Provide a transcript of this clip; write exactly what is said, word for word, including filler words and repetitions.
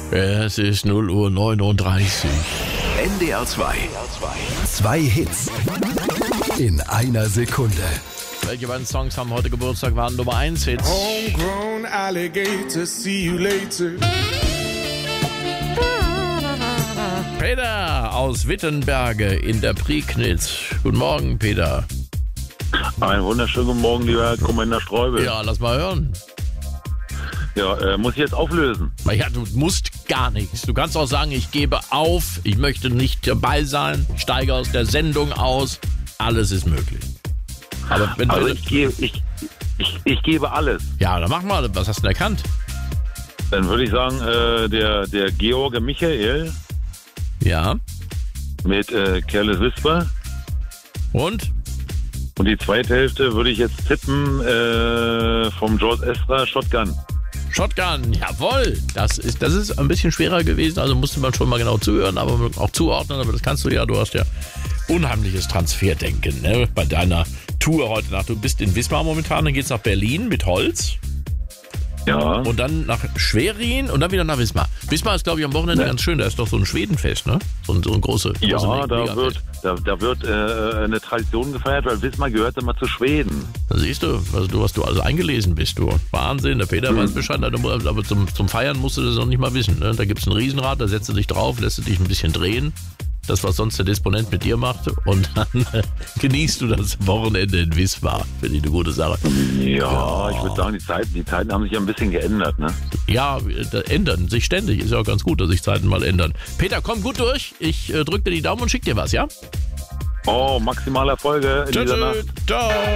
Es ist null Uhr neununddreißig. N D R zwei. Zwei Hits in einer Sekunde. Welche beiden Songs haben heute Geburtstag, waren Nummer eins Hits? Homegrown alligator, see you later. Peter aus Wittenberge in der Prignitz. Guten Morgen, Peter. Einen wunderschönen guten Morgen, lieber Herr Kommandant Streubel. Ja, lass mal hören. Ja, äh, muss ich jetzt auflösen? Na ja, du musst gar nichts. Du kannst auch sagen, ich gebe auf, ich möchte nicht dabei sein, ich steige aus der Sendung aus. Alles ist möglich. Aber wenn Also du, ich, gebe, ich, ich, ich gebe alles. ja, dann mach mal, was hast du denn erkannt? Dann würde ich sagen, äh, der, der George Michael Ja. mit äh, Careless Whisper. Und? Und die zweite Hälfte würde ich jetzt tippen äh, vom George Ezra, Shotgun. Shotgun, jawohl. Das ist, das ist ein bisschen schwerer gewesen, also musste man schon mal genau zuhören, aber auch zuordnen, aber das kannst du ja, du hast ja unheimliches Transferdenken, ne? Bei deiner Tour heute Nacht. Du bist in Wismar momentan, dann geht's nach Berlin mit Holz Ja. und dann nach Schwerin und dann wieder nach Wismar. Wismar ist, glaube ich, am Wochenende Ja. ganz schön, da ist doch so ein Schwedenfest, ne? So ein, so ein große, große Ja, Mega- da Megafest. wird, da, da wird äh, eine Tradition gefeiert, weil Wismar gehört immer zu Schweden. Da siehst du, was du, was du also eingelesen bist, du. Wahnsinn, der Peter weiß Bescheid, aber zum, zum Feiern musst du das noch nicht mal wissen. Ne? Da gibt es ein Riesenrad, da setzt du dich drauf, lässt du dich ein bisschen drehen. Das, was sonst der Disponent mit dir macht. Und dann äh, genießt du das Wochenende in Wismar. Finde ich eine gute Sache. Ja, ich würde sagen, die Zeiten, die Zeiten haben sich ja ein bisschen geändert, ne? Ja, äh, ändern sich ständig. Ist ja auch ganz gut, dass sich Zeiten mal ändern. Peter, komm gut durch. Ich äh, drück dir die Daumen und schick dir was, ja? Oh, maximale Erfolge in dieser Nacht. Ciao.